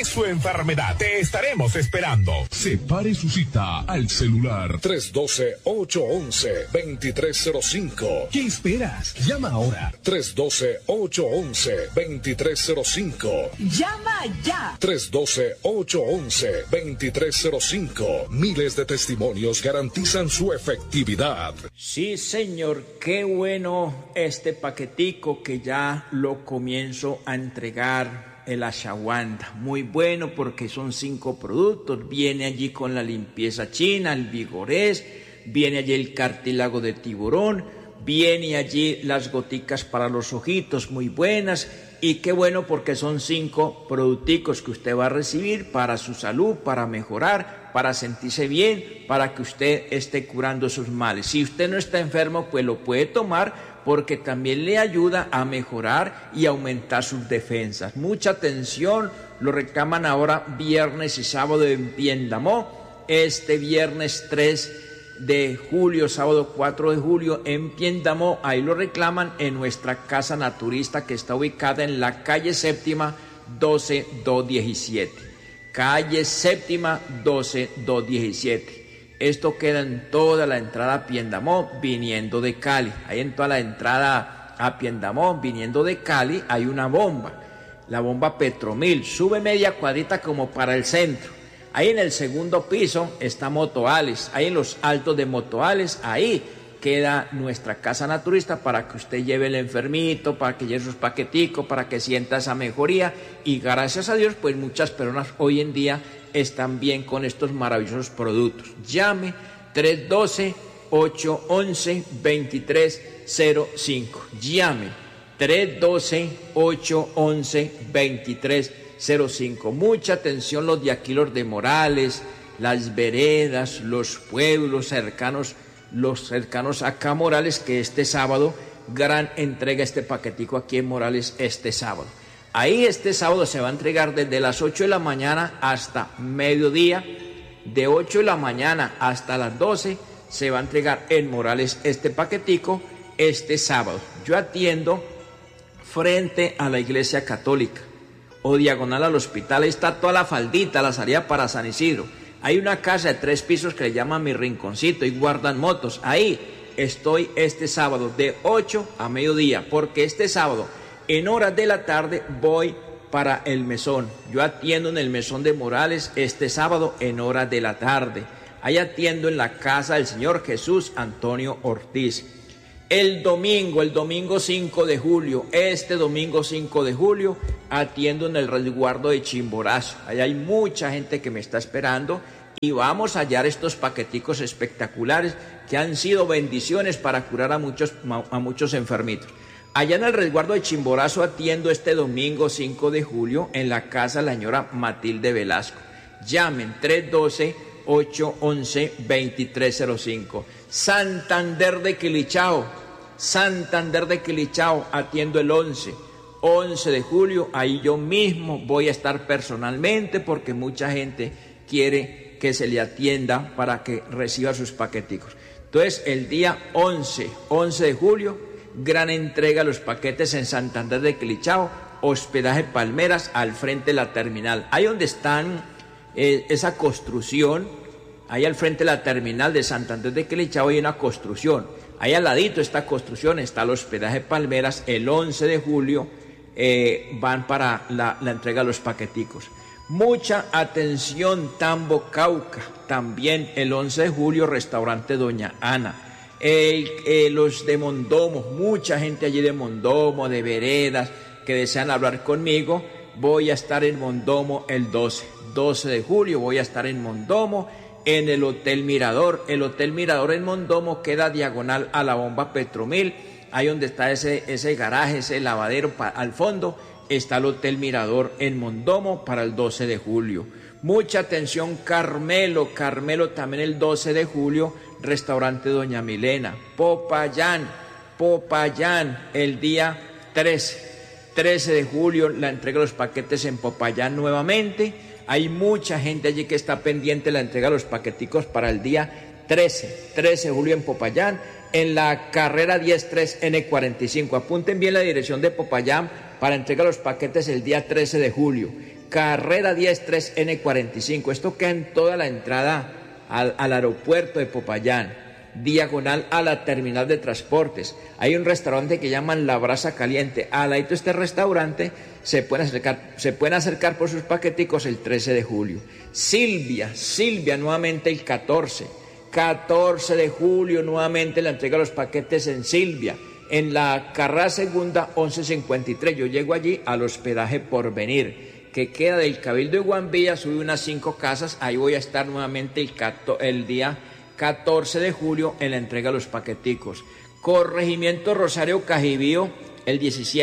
su enfermedad. Te estaremos esperando. Separe su cita al celular 312-811-2305. ¿Qué esperas? Llama ahora. 312-811-2305. ¡Llama ya! 312-811-2305. Miles de testimonios garantizan su efectividad. Sí, señor, qué bueno este paquetico que ya lo comienzo a entregar, el ashwagandha. Muy bueno porque son 5 productos. Viene allí con la limpieza china, el vigorés, viene allí el cartílago de tiburón, viene allí las goticas para los ojitos, muy buenas. Y qué bueno porque son 5 producticos que usted va a recibir para su salud, para mejorar, para sentirse bien, para que usted esté curando sus males. Si usted no está enfermo, pues lo puede tomar porque también le ayuda a mejorar y aumentar sus defensas. Mucha atención, lo reclaman ahora viernes y sábado en Piendamó. Este viernes 3 de julio, sábado 4 de julio en Piendamó, ahí lo reclaman en nuestra casa naturista que está ubicada en la calle séptima 12217. Calle séptima 12217. Esto queda en toda la entrada a Piendamó viniendo de Cali. Ahí en toda la entrada a Piendamó viniendo de Cali hay una bomba, la bomba Petromil, sube media cuadrita como para el centro. Ahí en el segundo piso está Motoales, ahí en los altos de Motoales, ahí queda nuestra casa naturista para que usted lleve el enfermito, para que lleve sus paqueticos, para que sienta esa mejoría. Y gracias a Dios, pues muchas personas hoy en día están bien con estos maravillosos productos. Llame 312-811-2305. Llame 312-811-2305. Mucha atención los de aquí, los de Morales, las veredas, los pueblos cercanos, los cercanos acá a Morales, que este sábado, gran entrega este paquetico aquí en Morales este sábado. Ahí este sábado se va a entregar desde las 8 de la mañana hasta mediodía, de 8 de la mañana hasta las 12 se va a entregar en Morales este paquetico este sábado. Yo atiendo frente a la iglesia católica o diagonal al hospital, ahí está toda la faldita, la salida para San Isidro. Hay una casa de 3 pisos que le llaman Mi Rinconcito y guardan motos. Ahí estoy este sábado de 8 a mediodía, porque este sábado en horas de la tarde voy para el mesón. Yo atiendo en el mesón de Morales este sábado en horas de la tarde. Ahí atiendo en la casa del señor Jesús Antonio Ortiz. El domingo 5 de julio, este domingo 5 de julio, atiendo en el resguardo de Chimborazo. Ahí hay mucha gente que me está esperando y vamos a hallar estos paqueticos espectaculares que han sido bendiciones para curar a muchos enfermitos. Allá en el resguardo de Chimborazo atiendo este domingo 5 de julio en la casa de la señora Matilde Velasco. Llamen 312-811-2305. Santander de Quilichao, atiendo el 11 de julio. Ahí yo mismo voy a estar personalmente porque mucha gente quiere que se le atienda para que reciba sus paqueticos. Entonces el día 11 de julio, gran entrega de los paquetes en Santander de Quilichao, hospedaje Palmeras, al frente de la terminal. Ahí donde están esa construcción, ahí al frente de la terminal de Santander de Quilichao hay una construcción. Ahí al ladito de esta construcción está el hospedaje Palmeras. El 11 de julio van para la entrega de los paqueticos. Mucha atención, Tambo, Cauca. También el 11 de julio, restaurante Doña Ana. Los de Mondomo, mucha gente allí de Mondomo, de veredas, que desean hablar conmigo. Voy a estar en Mondomo el 12 de julio, voy a estar en Mondomo, en el Hotel Mirador. El Hotel Mirador en Mondomo queda diagonal a la bomba Petromil, ahí donde está ese garaje, ese lavadero, al fondo está el Hotel Mirador en Mondomo para el 12 de julio. Mucha atención, Carmelo también el 12 de julio, restaurante Doña Milena. Popayán, el día 13 de julio, la entrega de los paquetes en Popayán nuevamente. Hay mucha gente allí que está pendiente de la entrega de los paqueticos para el día 13 de julio en Popayán, en la carrera 103 N45. Apunten bien la dirección de Popayán para entregar los paquetes el día 13 de julio. carrera 10 3N45. Esto queda en toda la entrada al aeropuerto de Popayán, diagonal a la terminal de transportes. Hay un restaurante que llaman La Brasa Caliente. Al ladito de este restaurante se pueden acercar por sus paqueticos el 13 de julio. Silvia nuevamente el 14 de julio, nuevamente la entrega de los paquetes en Silvia, en la carrera segunda 1153. Yo llego allí al hospedaje Porvenir, que queda del Cabildo de Guambilla, sube unas 5 casas. Ahí voy a estar nuevamente el día 14 de julio en la entrega de los paqueticos. Corregimiento Rosario Cajibío el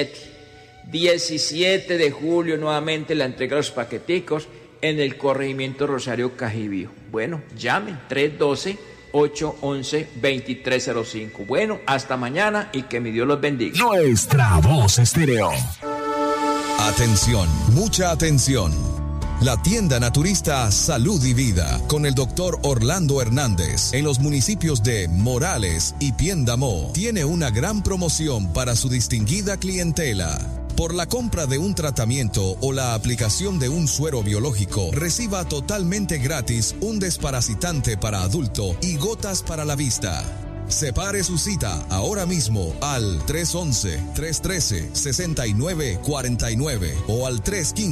17 de julio, nuevamente la entrega de los paqueticos en el corregimiento Rosario Cajibío. Bueno, llamen 312-811-2305. Bueno, hasta mañana y que mi Dios los bendiga. Nuestra Voz Estéreo. Atención, mucha atención. La tienda naturista Salud y Vida con el doctor Orlando Hernández en los municipios de Morales y Piendamó tiene una gran promoción para su distinguida clientela. Por la compra de un tratamiento o la aplicación de un suero biológico, reciba totalmente gratis un desparasitante para adulto y gotas para la vista. Separe su cita ahora mismo al 311-313-6949 o al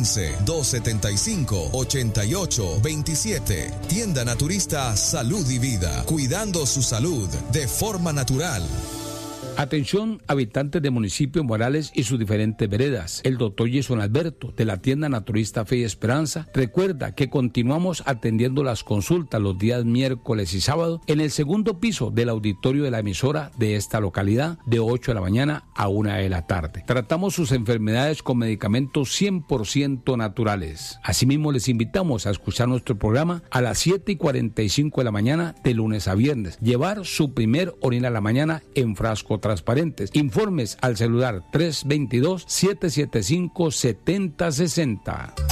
315-275-8827. Tienda Naturista Salud y Vida, cuidando su salud de forma natural. Atención, habitantes de municipio Morales y sus diferentes veredas. El doctor Jason Alberto, de la tienda naturista Fe y Esperanza, recuerda que continuamos atendiendo las consultas los días miércoles y sábado en el segundo piso del auditorio de la emisora de esta localidad, de 8 de la mañana a 1 de la tarde. Tratamos sus enfermedades con medicamentos 100% naturales. Asimismo, les invitamos a escuchar nuestro programa a las 7:45 de la mañana de lunes a viernes. Llevar su primer orina a la mañana en frasco transparentes. Informes al celular 322-775-7060.